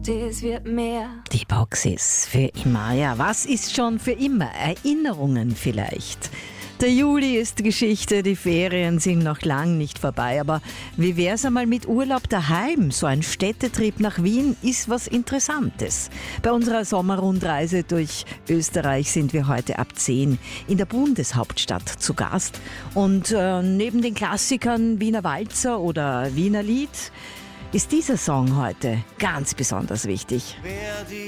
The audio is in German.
Boxes wird mehr. Die Boxes für immer. Ja, was ist schon für immer? Erinnerungen vielleicht. Der Juli ist Geschichte, die Ferien sind noch lang nicht vorbei. Aber wie wär's einmal mit Urlaub daheim? So ein Städtetrip nach Wien ist was Interessantes. Bei unserer Sommerrundreise durch Österreich sind wir heute ab 10 in der Bundeshauptstadt zu Gast. Und neben den Klassikern Wiener Walzer oder Wiener Lied ist dieser Song heute ganz besonders wichtig.